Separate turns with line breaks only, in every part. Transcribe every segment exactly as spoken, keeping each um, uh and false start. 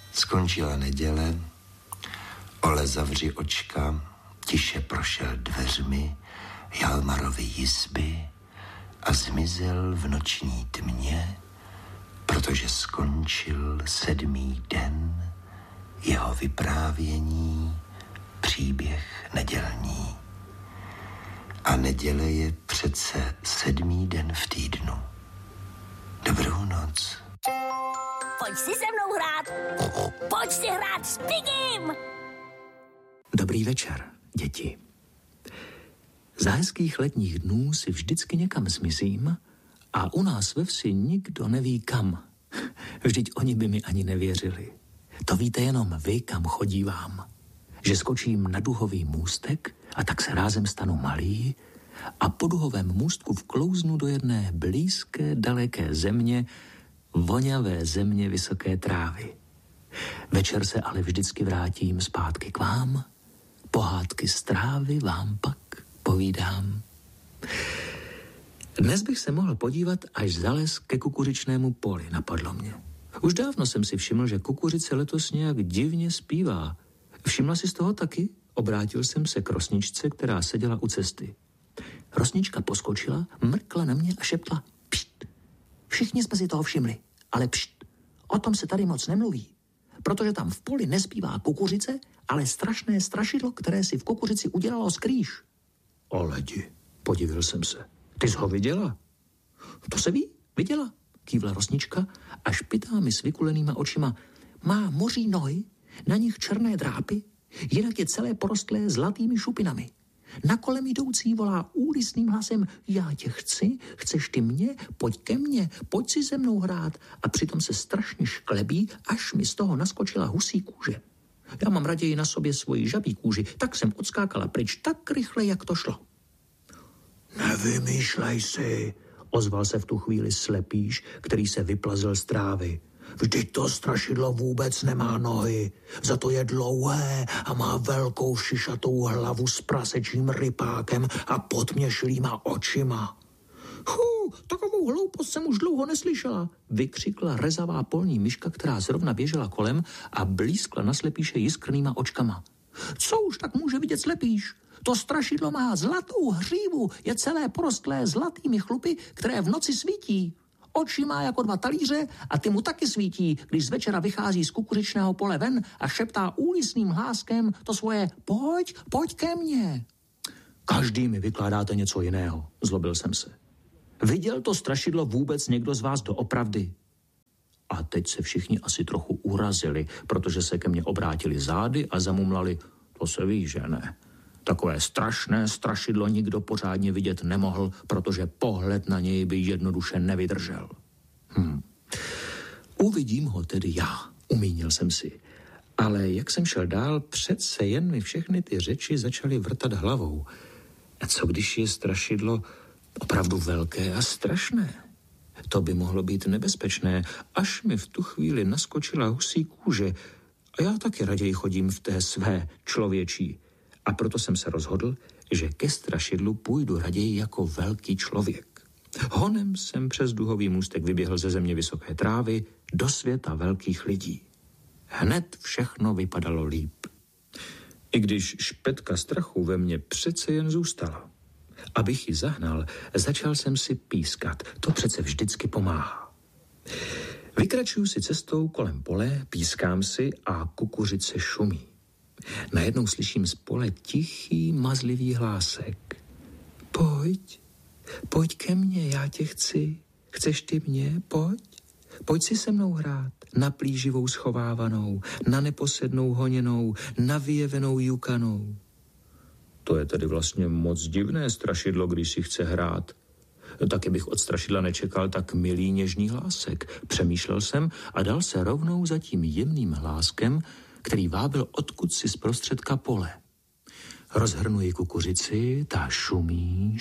Skončila neděle, Ole zavři očka, tiše prošel dveřmi Jalmarovy jizby a zmizel v noční tmě, protože skončil sedmý den jeho vyprávění, příběh nedělní. A neděle je přece sedmý den v týdnu. Dobrou noc.
Pojď si se mnou hrát. Pojď si hrát s Pigim.
Dobrý večer, děti. Za hezkých letních dnů si vždycky někam zmizím a u nás ve vsi nikdo neví kam. Vždyť oni by mi ani nevěřili. To víte jenom vy, kam chodívám. Že skočím na duhový můstek a tak se rázem stanu malý a po duhovém můstku vklouznu do jedné blízké, daleké země, voňavé země vysoké trávy. Večer se ale vždycky vrátím zpátky k vám, pohádky z trávy vám pak povídám. Dnes bych se mohl podívat až za les ke kukuřičnému poli, napadlo mě. Už dávno jsem si všiml, že kukuřice letos nějak divně zpívá. Všimla si z toho taky? Obrátil jsem se k rosničce, která seděla u cesty. Rosnička poskočila, mrkla na mě a šeptla pšt. Všichni jsme si toho všimli, ale pšt. O tom se tady moc nemluví, protože tam v poli nespívá kukuřice, ale strašné strašidlo, které si v kukuřici udělalo skrýš. O ledi, podivil jsem se. Ty jsi ho viděla? To se ví, viděla, kývla rosnička a špitá mi s vykulenýma očima. Má moří nohy, na nich černé drápy, jinak je celé porostlé zlatými šupinami. Na kolem jdoucí volá úlisným hlasem: já tě chci, chceš ty mě, pojď ke mně, pojď si se mnou hrát. A přitom se strašně šklebí, až mi z toho naskočila husí kůže. Já mám raději na sobě svoji žabí kůži, tak jsem odskákala pryč tak rychle, jak to šlo. Nevymýšlej si, ozval se v tu chvíli slepíš, který se vyplazil z trávy. Vždyť to strašidlo vůbec nemá nohy, za to je dlouhé a má velkou šišatou hlavu s prasečím rypákem a podměšlýma očima. Hů, takovou hloupost jsem už dlouho neslyšela, vykřikla rezavá polní myška, která zrovna běžela kolem a blízkla na slepíše jiskrnýma očkama. Co už tak může vidět slepíš? To strašidlo má zlatou hřívu, je celé porostlé zlatými chlupy, které v noci svítí. Oči má jako dva talíře a ty mu taky svítí, když z večera vychází z kukuřičného pole ven a šeptá úlisným hláskem to svoje pojď, pojď ke mně. Každý mi vykládáte něco jiného, zlobil jsem se. Viděl to strašidlo vůbec někdo z vás doopravdy? A teď se všichni asi trochu urazili, protože se ke mně obrátili zády a zamumlali, to se ví, že ne. Takové strašné strašidlo nikdo pořádně vidět nemohl, protože pohled na něj by jednoduše nevydržel. Hm. Uvidím ho tedy já, umínil jsem si. Ale jak jsem šel dál, přece jen mi všechny ty řeči začaly vrtat hlavou. A co když je strašidlo opravdu velké a strašné? To by mohlo být nebezpečné, až mi v tu chvíli naskočila husí kůže. A já taky raději chodím v té své člověčí. A proto jsem se rozhodl, že ke strašidlu půjdu raději jako velký člověk. Honem jsem přes duhový můstek vyběhl ze země vysoké trávy do světa velkých lidí. Hned všechno vypadalo líp. I když špetka strachu ve mně přece jen zůstala. Abych ji zahnal, začal jsem si pískat. To přece vždycky pomáhá. Vykračuju si cestou kolem pole, pískám si a kukuřice šumí. Najednou slyším z pole tichý, mazlivý hlásek. Pojď, pojď ke mně, já tě chci. Chceš ty mě? Pojď. Pojď si se mnou hrát. Na plíživou schovávanou, na neposednou honěnou, na vyjevenou jukanou. To je tedy vlastně moc divné strašidlo, když si chce hrát. Taky bych od strašidla nečekal tak milý něžný hlásek. Přemýšlel jsem a dal se rovnou za tím jemným hláskem, který vábil odkud si z prostředka pole. Rozhrnuji kukuřici, ta šumí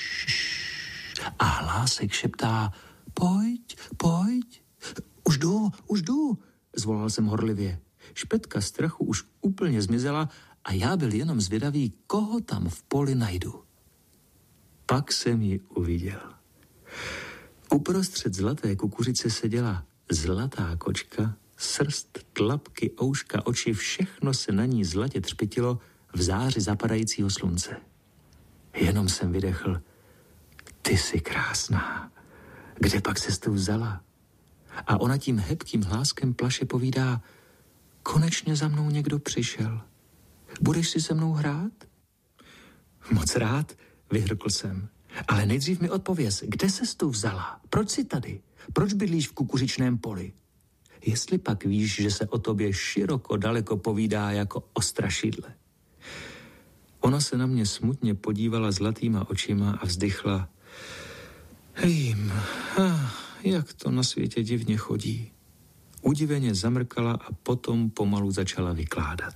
a hlásek šeptá pojď, pojď. Už jdu, už jdu, zvolal jsem horlivě. Špetka strachu už úplně zmizela a já byl jenom zvědavý, koho tam v poli najdu. Pak jsem ji uviděl. Uprostřed zlaté kukuřice seděla zlatá kočka Srst, tlapky, ouška, oči, všechno se na ní zlatě třpitilo v záři zapadajícího slunce. Jenom jsem vydechl, ty jsi krásná, kde pak ses tu vzala? A ona tím hebkým hláskem plaše povídá, konečně za mnou někdo přišel. Budeš si se mnou hrát? Moc rád, vyhrkl jsem. Ale nejdřív mi odpověz, kde ses tu vzala? Proč jsi tady? Proč bydlíš v kukuřičném poli? Jestli pak víš, že se o tobě široko daleko povídá jako o strašidle. Ona se na mě smutně podívala zlatýma očima a vzdychla. Vím, ah, jak to na světě divně chodí. Udiveně zamrkala a potom pomalu začala vykládat.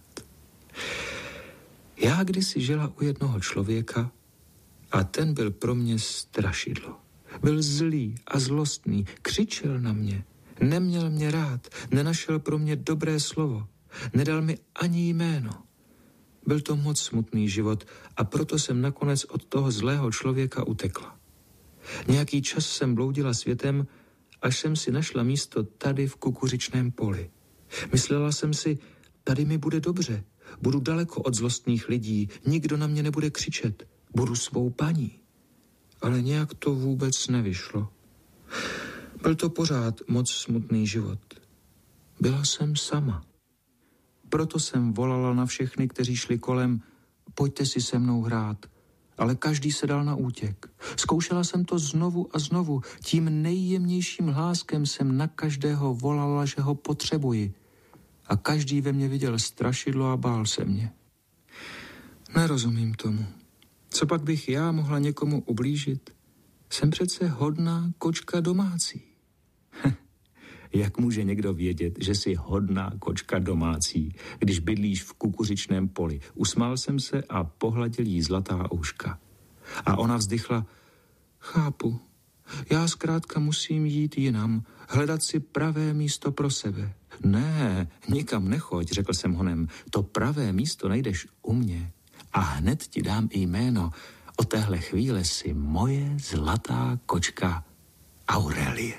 Já kdysi žila u jednoho člověka a ten byl pro mě strašidlo. Byl zlý a zlostný, křičel na mě, neměl mě rád, nenašel pro mě dobré slovo, nedal mi ani jméno. Byl to moc smutný život a proto jsem nakonec od toho zlého člověka utekla. Nějaký čas jsem bloudila světem, až jsem si našla místo tady v kukuřičném poli. Myslela jsem si, tady mi bude dobře, budu daleko od zlostných lidí, nikdo na mě nebude křičet, budu svou paní. Ale nějak to vůbec nevyšlo. Byl to pořád moc smutný život. Byla jsem sama. Proto jsem volala na všechny, kteří šli kolem, pojďte si se mnou hrát. Ale každý se dal na útěk. Zkoušela jsem to znovu a znovu. Tím nejjemnějším hláskem jsem na každého volala, že ho potřebuji. A každý ve mně viděl strašidlo a bál se mě. Nerozumím tomu. Co pak bych já mohla někomu ublížit? Jsem přece hodná kočka domácí. Jak může někdo vědět, že jsi hodná kočka domácí, když bydlíš v kukuřičném poli? Usmál jsem se a pohladil jí zlatá ouška. A ona vzdychla, chápu, já zkrátka musím jít jinam, hledat si pravé místo pro sebe. Ne, nikam nechoď, řekl jsem honem, to pravé místo najdeš u mě. A hned ti dám i jméno, od téhle chvíle si moje zlatá kočka Aurelie.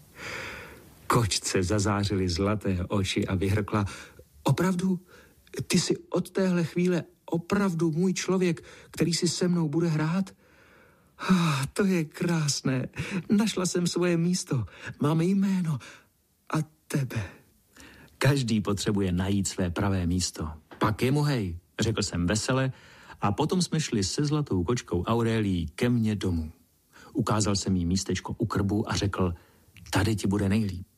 Kočce zazářily zlaté oči a vyhrkla, opravdu, ty jsi od téhle chvíle opravdu můj člověk, který si se mnou bude hrát? Ah, to je krásné, našla jsem svoje místo, máme jméno a tebe. Každý potřebuje najít své pravé místo. Pak je mu hej, řekl jsem vesele a potom jsme šli se zlatou kočkou Aurelií ke mně domů. Ukázal jsem jí místečko u krbu a řekl, tady ti bude nejlíp.